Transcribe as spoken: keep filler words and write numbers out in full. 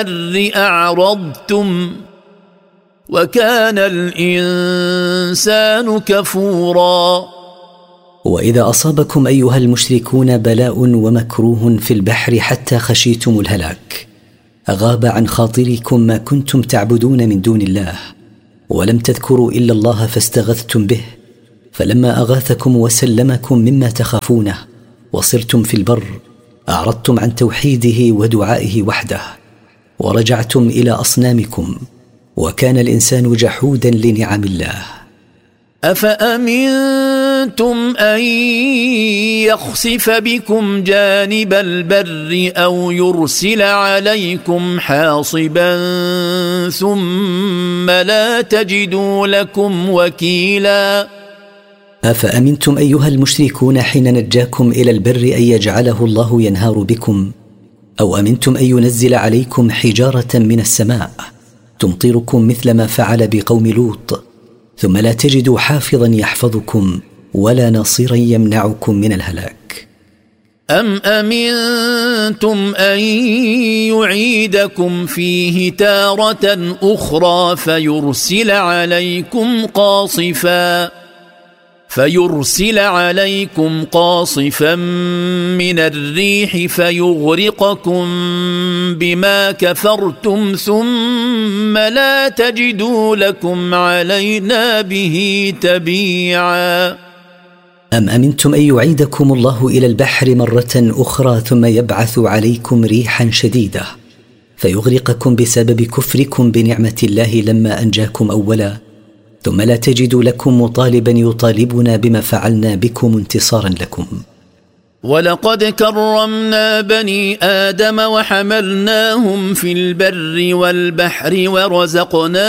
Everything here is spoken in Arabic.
البر أعرضتم وكان الإنسان كفورا. وإذا أصابكم أيها المشركون بلاء ومكروه في البحر حتى خشيتم الهلاك، أغاب عن خاطركم ما كنتم تعبدون من دون الله، ولم تذكروا إلا الله فاستغثتم به، فلما أغاثكم وسلمكم مما تخافونه وصرتم في البر، أعرضتم عن توحيده ودعائه وحده، ورجعتم إلى أصنامكم، وكان الإنسان جحودا لنعم الله. أفأمنتم أن يخسف بكم جانب البر أو يرسل عليكم حاصبا ثم لا تجدوا لكم وكيلا؟ أفأمنتم أيها المشركون حين نجاكم إلى البر أن يجعله الله ينهار بكم، أو أمنتم أن ينزل عليكم حجارة من السماء تمطركم مثل ما فعل بقوم لوط، ثم لا تجدوا حافظا يحفظكم ولا ناصرا يمنعكم من الهلاك؟ أم أمنتم أن يعيدكم فيه تارة أخرى فيرسل عليكم قاصفا فيرسل عليكم قاصفا من الريح فيغرقكم بما كفرتم ثم لا تجدوا لكم علينا به تبيعا؟ أم أمنتم أن يعيدكم الله إلى البحر مرة أخرى ثم يبعث عليكم ريحا شديدة فيغرقكم بسبب كفركم بنعمة الله لما أنجاكم أولا، ثم لا تجدوا لكم مطالبا يطالبنا بما فعلنا بكم انتصارا لكم؟ ولقد كرمنا بني آدم وحملناهم في البر والبحر ورزقناهم